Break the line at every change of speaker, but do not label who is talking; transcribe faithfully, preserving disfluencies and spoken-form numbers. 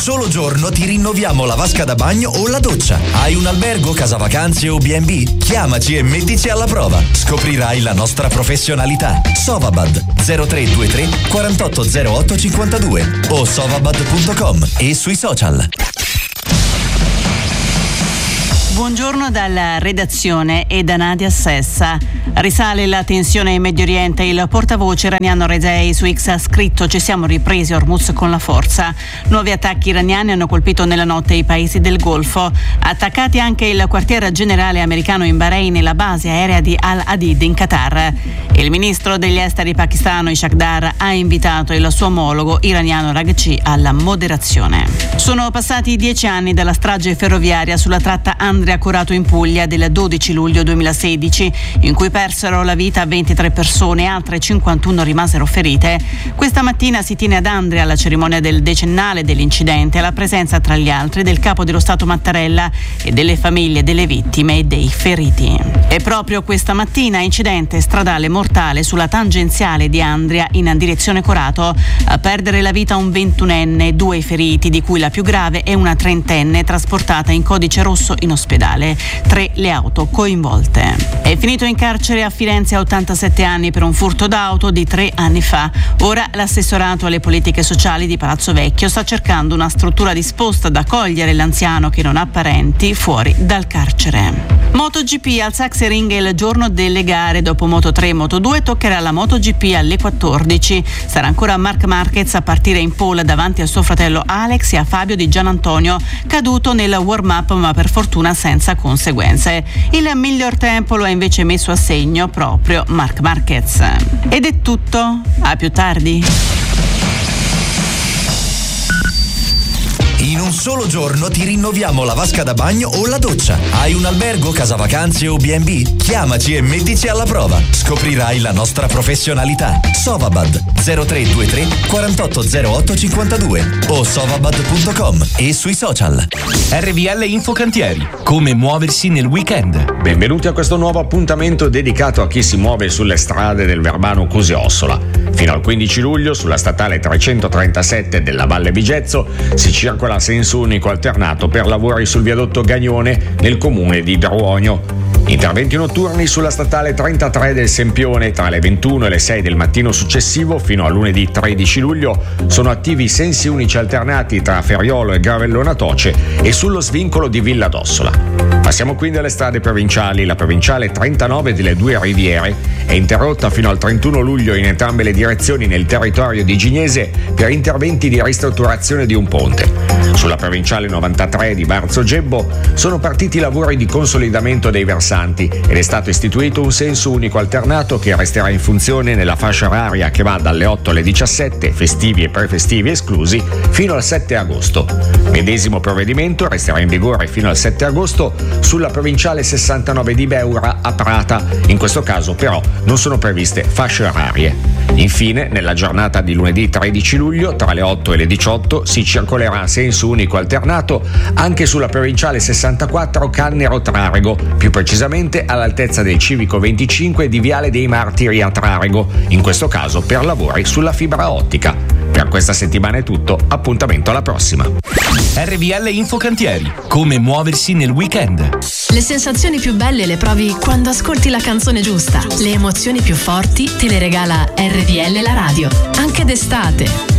solo giorno ti rinnoviamo la vasca da bagno o la doccia. Hai un albergo, casa vacanze o bi e bi? Chiamaci e mettici alla prova. Scoprirai la nostra professionalità. Sovabad zero tre due tre quattro otto zero otto cinquantadue o sovabad punto com e sui social.
Buongiorno dalla redazione e da Nadia Sessa. Risale la tensione in Medio Oriente. Il portavoce iraniano Rezai su X ha scritto: ci siamo ripresi Hormuz con la forza. Nuovi attacchi iraniani hanno colpito nella notte i paesi del Golfo. Attaccati anche il quartier generale americano in Bahrain e la base aerea di Al Hadid in Qatar. Il ministro degli esteri pakistano Ishaq Dar ha invitato il suo omologo iraniano Raghchi alla moderazione. Sono passati dieci anni dalla strage ferroviaria sulla tratta Andria-Corato in Puglia del dodici luglio duemilasedici, in cui persero la vita ventitré persone e altre cinquantuno rimasero ferite. Questa mattina si tiene ad Andria la cerimonia del decennale dell'incidente, alla presenza tra gli altri del capo dello Stato Mattarella e delle famiglie delle vittime e dei feriti. E proprio questa mattina incidente stradale mortale sulla tangenziale di Andria in direzione Corato. A perdere la vita un ventunenne, due feriti, di cui la più grave è una trentenne trasportata in codice rosso in ospedale, tre le auto coinvolte. È finito in carcere a Firenze a ottantasette anni per un furto d'auto di tre anni fa. Ora l'assessorato alle politiche sociali di Palazzo Vecchio sta cercando una struttura disposta ad accogliere l'anziano che non ha parenti fuori dal carcere. MotoGP al Sachsenring è il giorno delle gare. Dopo Moto tre e Moto due toccherà la MotoGP alle quattordici. Sarà ancora Marc Marquez a partire in pole davanti a suo fratello Alex e a Fabio Di Gianantonio, caduto nel warm-up ma per fortuna senza conseguenze. Il miglior tempo lo ha invece messo a segno proprio Marc Marquez. Ed è tutto, a più tardi.
In un solo giorno ti rinnoviamo la vasca da bagno o la doccia. Hai un albergo, casa vacanze o bi e bi? Chiamaci e mettici alla prova. Scoprirai la nostra professionalità. Sovabad zero tre due tre quattro otto zero otto cinquantadue o sovabad punto com e sui social.
R V L Infocantieri. Come muoversi nel weekend.
Benvenuti a questo nuovo appuntamento dedicato a chi si muove sulle strade del Verbano Cusio-Ossola. Fino al quindici luglio sulla statale trecentotrentasette della Valle Vigezzo si circola a senso unico alternato per lavori sul viadotto Gagnone nel comune di Druogno. Interventi notturni sulla statale trentatré del Sempione tra le ventuno e le sei del mattino successivo fino a lunedì tredici luglio sono attivi sensi unici alternati tra Ferriolo e Gravellona Toce e sullo svincolo di Villa d'Ossola. Passiamo quindi alle strade provinciali. La provinciale trentanove delle Due Riviere è interrotta fino al trentuno luglio in entrambe le direzioni nel territorio di Gignese per interventi di ristrutturazione di un ponte. Sulla provinciale novantatré di Barzo Gebbo sono partiti i lavori di consolidamento dei versanti ed è stato istituito un senso unico alternato che resterà in funzione nella fascia oraria che va dalle otto alle diciassette, festivi e prefestivi esclusi, fino al sette agosto. Medesimo provvedimento resterà in vigore fino al sette agosto sulla provinciale sessantanove di Beura a Prata. In questo caso però non sono previste fasce orarie. Infine, nella giornata di lunedì tredici luglio, tra le otto e le diciotto, si circolerà a senso unico alternato anche sulla provinciale sessantaquattro Cannero-Trarego, più precisamente all'altezza del civico venticinque di Viale dei Martiri a Trarego, in questo caso per lavori sulla fibra ottica. Per questa settimana è tutto, appuntamento alla prossima.
R V L Infocantieri. Come muoversi nel weekend.
Le sensazioni più belle le provi quando ascolti la canzone giusta. Le emozioni più forti te le regala R V L la radio, anche d'estate.